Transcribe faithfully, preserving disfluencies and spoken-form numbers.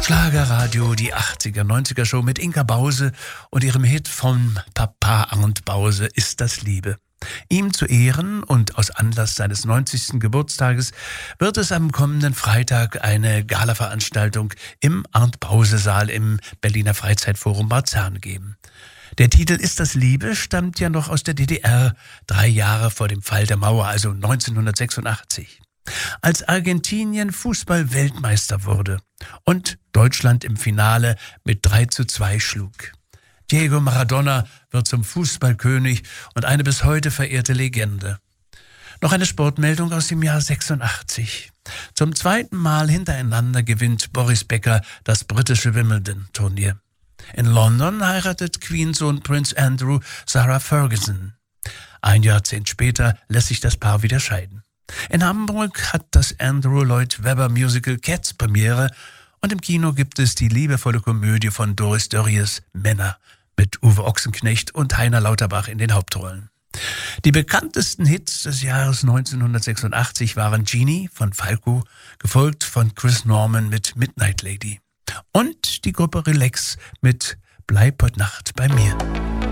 Schlagerradio, die achtziger, neunziger Show mit Inka Bause und ihrem Hit von Papa Arndt Bause, Ist das Liebe. Ihm zu Ehren und aus Anlass seines neunzigsten Geburtstages wird es am kommenden Freitag eine Galaveranstaltung im Arndt-Bause-Saal im Berliner Freizeitforum Marzahn geben. Der Titel Ist das Liebe stammt ja noch aus der D D R, drei Jahre vor dem Fall der Mauer, also neunzehnhundertsechsundachtzig. Als Argentinien Fußball-Weltmeister wurde und Deutschland im Finale mit drei zu zwei schlug. Diego Maradona wird zum Fußballkönig und eine bis heute verehrte Legende. Noch eine Sportmeldung aus dem Jahr sechsundachtzig. Zum zweiten Mal hintereinander gewinnt Boris Becker das britische Wimbledon-Turnier. In London heiratet Queen-Sohn Prince Andrew Sarah Ferguson. Ein Jahrzehnt später lässt sich das Paar wieder scheiden. In Hamburg hat das Andrew Lloyd Webber Musical Cats Premiere und im Kino gibt es die liebevolle Komödie von Doris Dörries Männer mit Uwe Ochsenknecht und Heiner Lauterbach in den Hauptrollen. Die bekanntesten Hits des Jahres neunzehnhundertsechsundachtzig waren Genie von Falco, gefolgt von Chris Norman mit Midnight Lady und die Gruppe Relax mit Bleib heut Nacht bei mir.